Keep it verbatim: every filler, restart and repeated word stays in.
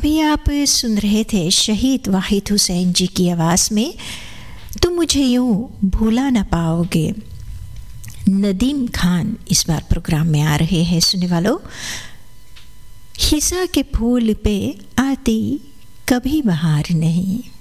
अभी आप सुन रहे थे शहीद वाहिद हुसैन जी की आवाज़ में तुम मुझे यूं भूला न पाओगे। नदीम खान इस बार प्रोग्राम में आ रहे हैं। सुनने वालों, खिसा के फूल पे आती कभी बहार नहीं,